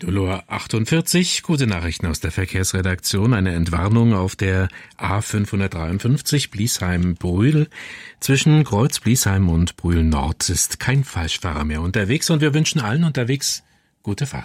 Dolor 48, gute Nachrichten aus der Verkehrsredaktion. Eine Entwarnung auf der A553 Bliesheim-Brühl. Zwischen Kreuz Bliesheim und Brühl Nord ist kein Falschfahrer mehr unterwegs und wir wünschen allen unterwegs gute Fahrt.